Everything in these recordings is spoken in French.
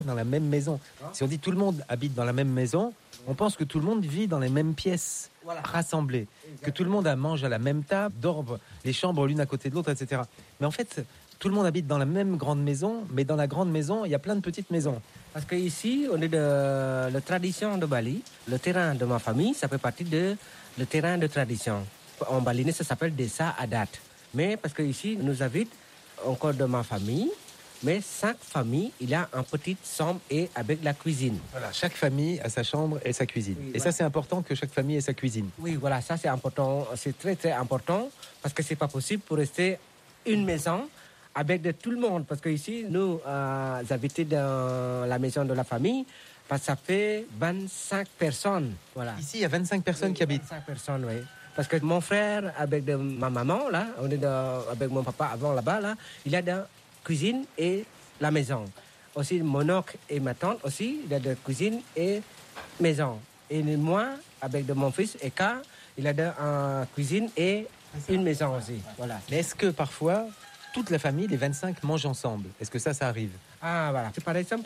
dans la même maison. Si on dit tout le monde habite dans la même maison, on pense que tout le monde vit dans les mêmes pièces, rassemblées, que tout le monde mange à la même table, dort les chambres l'une à côté de l'autre, etc. Mais en fait, tout le monde habite dans la même grande maison, mais dans la grande maison, il y a plein de petites maisons. Parce qu'ici, on est de la tradition de Bali. Le terrain de ma famille, ça fait partie de le terrain de tradition. En balinais, ça s'appelle Desa Adat. Mais parce qu'ici, nous habitons encore de ma famille. Mais chaque famille, il a une petite chambre et avec la cuisine. Voilà, chaque famille a sa chambre et sa cuisine. Oui, et ça, c'est important que chaque famille ait sa cuisine. Oui, voilà, ça c'est important. C'est très, très important parce que c'est pas possible pour rester une maison avec de tout le monde. Parce qu'ici, nous habitons dans la maison de la famille, parce que ça fait 25 personnes. Voilà. Ici, il y a 25 personnes qui habitent. 25 personnes, oui. Parce que mon frère, avec ma maman, là, on est avec mon papa avant là-bas, là, il a de cuisine et la maison. Aussi, mon oncle et ma tante aussi, il a de cuisine et maison. Et moi, avec de mon fils et K, il a de cuisine et une maison aussi. Voilà. Mais est-ce que parfois, toute la famille, les 25, mangent ensemble? Est-ce que ça arrive? Ah, voilà. Par exemple,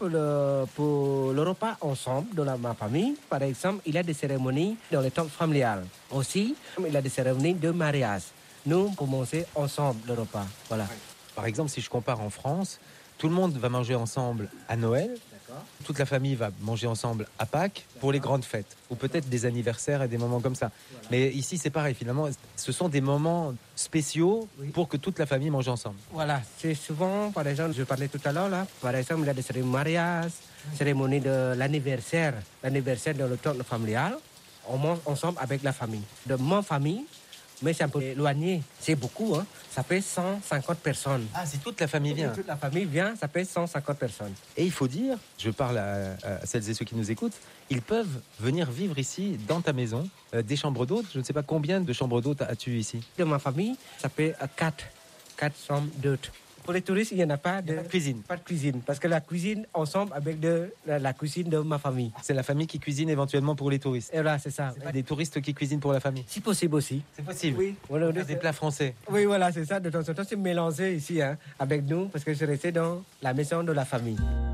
pour le repas ensemble de ma famille, par exemple, il y a des cérémonies dans les temps familiales. Aussi, il y a des cérémonies de mariage. Nous commençons ensemble le repas. Voilà. Par exemple, si je compare en France, tout le monde va manger ensemble à Noël. D'accord. Toute la famille va manger ensemble à Pâques pour les grandes fêtes. Ou peut-être des anniversaires et des moments comme ça. Voilà. Mais ici, c'est pareil. Finalement, ce sont des moments spéciaux pour que toute la famille mange ensemble. Voilà. C'est souvent, par exemple, je parlais tout à l'heure, là, par exemple, il y a des cérémonies de mariage, cérémonie de l'anniversaire dans le temps familial. On mange ensemble avec la famille. De ma famille, mais c'est un peu éloigné. C'est beaucoup, hein. Ça fait 150 personnes. Ah, si toute la famille vient. Si toute la famille vient, ça fait 150 personnes. Et il faut dire, je parle à celles et ceux qui nous écoutent, ils peuvent venir vivre ici, dans ta maison, des chambres d'hôtes. Je ne sais pas combien de chambres d'hôtes as-tu ici? De ma famille, ça fait 4 chambres d'hôtes. Pour les touristes, il n'y en a pas de cuisine. Pas de cuisine, parce que la cuisine ensemble avec la cuisine de ma famille. C'est la famille qui cuisine éventuellement pour les touristes. Et là, c'est ça. C'est pas des touristes qui cuisinent pour la famille. Si possible aussi. C'est possible. Oui. Voilà, des plats français. Oui, voilà, c'est ça. De temps en temps, c'est mélangé ici, hein, avec nous, parce que je restais dans la maison de la famille.